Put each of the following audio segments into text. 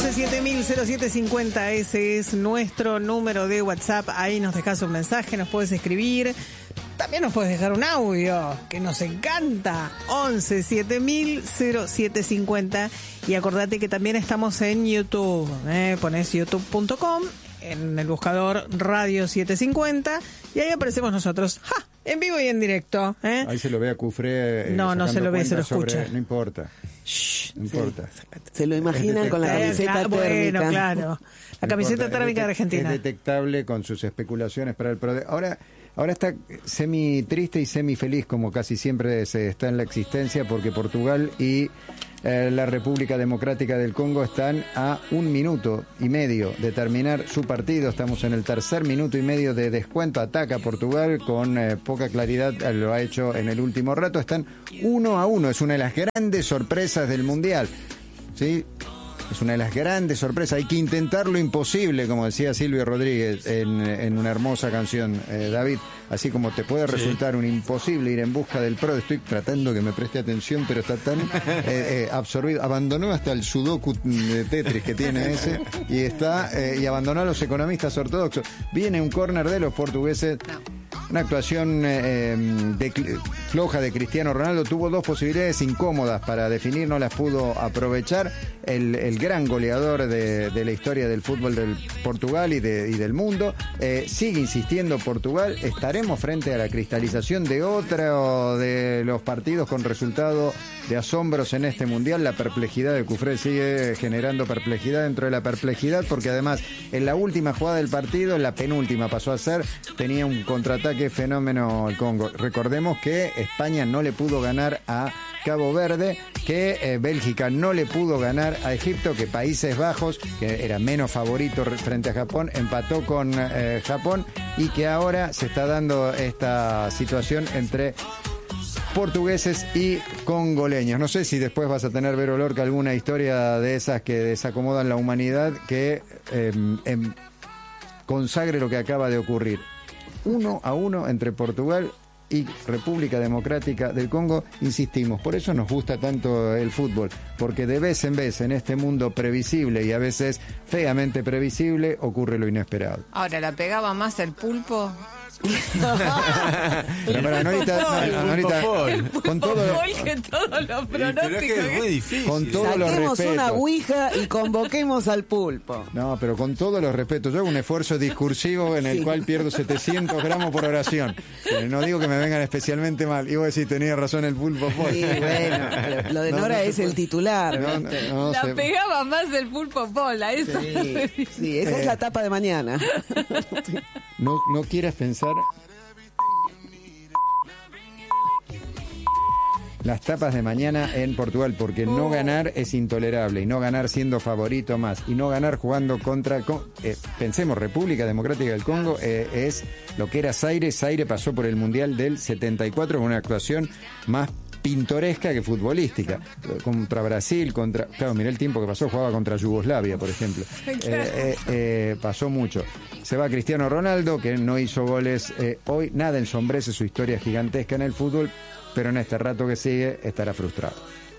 11700750, ese es nuestro número de WhatsApp. Ahí nos dejas un mensaje, nos puedes escribir. También nos puedes dejar un audio, que nos encanta. 11700750. Y acordate que también estamos en YouTube. Ponés youtube.com, en el buscador Radio 750, y ahí aparecemos nosotros. ¡Ja! En vivo y en directo. Ahí se lo ve a Cufré. No se lo ve, se lo escucha. No importa. No importa. Se lo imaginan con la camiseta térmica. Bueno, claro. La camiseta térmica de Argentina. Es detectable con sus especulaciones para el Ahora está semi triste y semi feliz, como casi siempre se está en la existencia, porque Portugal y la República Democrática del Congo están a 1 minuto y medio de terminar su partido. Estamos en el tercer minuto y medio de descuento. Ataca Portugal con poca claridad, lo ha hecho en el último rato. Están 1-1. Es una de las grandes sorpresas del Mundial, ¿sí? Es una de las grandes sorpresas. Hay que intentar lo imposible, como decía Silvio Rodríguez en una hermosa canción, David. Así como te puede resultar un imposible ir en busca del pro. Estoy tratando que me preste atención, pero está tan absorbido. Abandonó hasta el sudoku de Tetris que tiene ese. Y abandonó a los economistas ortodoxos. Viene un córner de los portugueses. Una actuación floja de Cristiano Ronaldo. Tuvo 2 posibilidades incómodas para definir, no las pudo aprovechar. El gran goleador de la historia del fútbol del Portugal y del mundo. Sigue insistiendo Portugal. Estaremos frente a la cristalización de otro de los partidos con resultado de asombros en este mundial. La perplejidad de Cufré sigue generando perplejidad dentro de la perplejidad, porque además en la última jugada del partido, la penúltima pasó a ser, tenía un contraataque fenómeno el Congo. Recordemos que España no le pudo ganar a Cabo Verde, que Bélgica no le pudo ganar a Egipto, que Países Bajos, que era menos favorito frente a Japón, empató con Japón, y que ahora se está dando esta situación entre portugueses y congoleños. No sé si después vas a tener, Vero Lorca, alguna historia de esas que desacomodan la humanidad, que consagre lo que acaba de ocurrir. 1-1 entre Portugal y República Democrática del Congo. Insistimos, por eso nos gusta tanto el fútbol, porque de vez en vez en este mundo previsible y a veces feamente previsible ocurre lo inesperado. Ahora, ¿la pegaba más el pulpo? Pero para Norita, con todo que todos los pronósticos. Pero es muy difícil. Con todos los Saquemos respetos. una ouija y convoquemos al pulpo. No, pero con todos los respetos. Yo hago un esfuerzo discursivo en el cual pierdo 700 gramos por oración. No digo que me vengan especialmente mal. Y vos decís, tenía razón el pulpo. Sí, bueno, pero lo de Nora es el titular. La pegaba más el pulpo Pola, eso. Sí, esa es la tapa de mañana. No quieras pensar las tapas de mañana en Portugal, porque no ganar es intolerable, y no ganar siendo favorito más, y no ganar jugando contra... pensemos, República Democrática del Congo es lo que era Zaire. Zaire pasó por el Mundial del 74 con una actuación más pintoresca que futbolística, contra Brasil, claro, mirá el tiempo que pasó, jugaba contra Yugoslavia, por ejemplo. Pasó mucho. Se va Cristiano Ronaldo, que no hizo goles hoy. Nada ensombrece su historia gigantesca en el fútbol, pero en este rato que sigue estará frustrado.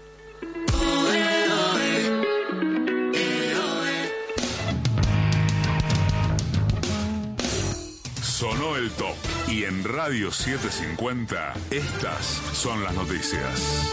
Sonó el top, y en Radio 750 estas son las noticias.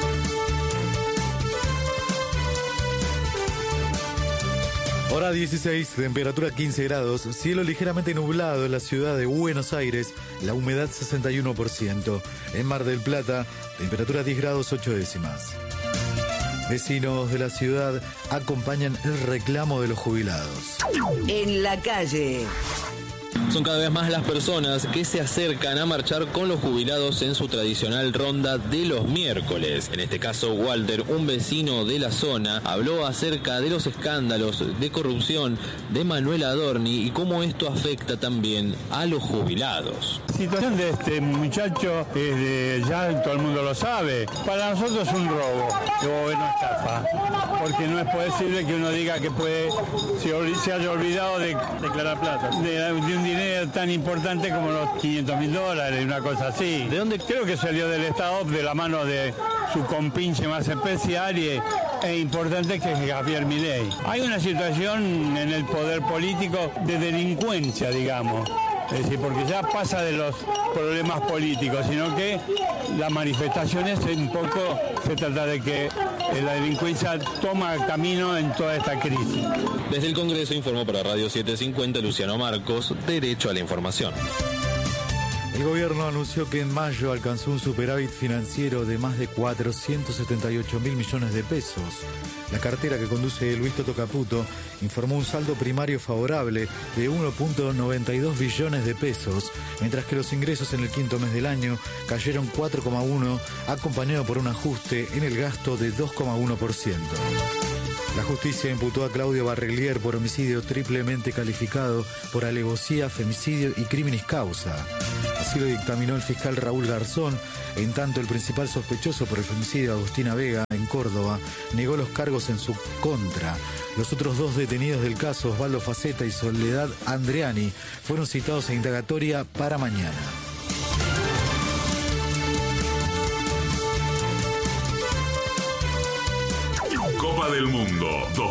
Hora 16, temperatura 15 grados, cielo ligeramente nublado en la ciudad de Buenos Aires, la humedad 61%. En Mar del Plata, temperatura 10 grados 8 décimas. Vecinos de la ciudad acompañan el reclamo de los jubilados. En la calle. Son cada vez más las personas que se acercan a marchar con los jubilados en su tradicional ronda de los miércoles. En este caso, Walter, un vecino de la zona, habló acerca de los escándalos de corrupción de Manuel Adorni y cómo esto afecta también a los jubilados. La situación de este muchacho ya todo el mundo lo sabe. Para nosotros es un robo o una estafa, porque no es posible que uno diga que se haya olvidado de declarar plata, de un dinero dinero tan importante como los $500.000, una cosa así. ¿De dónde? Creo que salió del Estado de la mano de su compinche más especial e importante, que es Javier Milei. Hay una situación en el poder político de delincuencia, digamos. Es decir, porque ya pasa de los problemas políticos, sino que las manifestaciones un poco se trata de que la delincuencia toma camino en toda esta crisis. Desde el Congreso informó para Radio 750 Luciano Marcos, Derecho a la Información. El gobierno anunció que en mayo alcanzó un superávit financiero de más de 478.000 millones de pesos. La cartera que conduce Luis Toto Caputo informó un saldo primario favorable de 1.92 billones de pesos, mientras que los ingresos en el quinto mes del año cayeron 4,1, acompañado por un ajuste en el gasto de 2,1%. La justicia imputó a Claudio Barreglier por homicidio triplemente calificado por alevosía, femicidio y criminis causa. Así lo dictaminó el fiscal Raúl Garzón. En tanto, el principal sospechoso por el femicidio de Agustina Vega en Córdoba negó los cargos en su contra. Los otros dos detenidos del caso, Osvaldo Faceta y Soledad Andreani, fueron citados a indagatoria para mañana. Copa del Mundo